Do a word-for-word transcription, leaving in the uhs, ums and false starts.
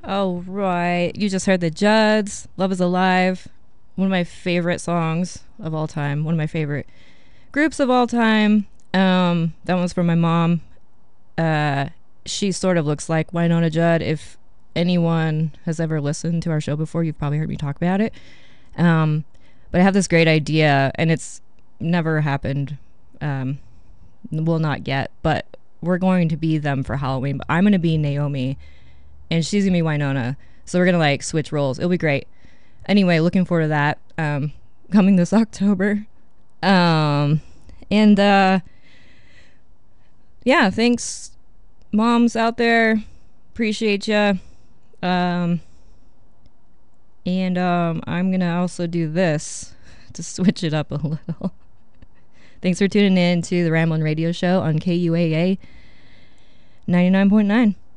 All right. You just heard the Judds, Love is Alive. One of my favorite songs of all time. One of my favorite groups of all time. Um, that one's from my mom. Uh, she sort of looks like Wynonna Judd. If anyone has ever listened to our show before, you've probably heard me talk about it. Um, but I have this great idea, and it's never happened. Um, well, not yet, but we're going to be them for Halloween. But I'm going to be Naomi, and she's going to be Wynonna. So we're going to like switch roles. It'll be great. Anyway, looking forward to that. Um, coming this October. Um, and uh, yeah, thanks, moms out there. Appreciate ya. Um, and um, I'm going to also do this to switch it up a little. Thanks for tuning in to the Ramblin' Radio Show on K U A A ninety-nine point nine.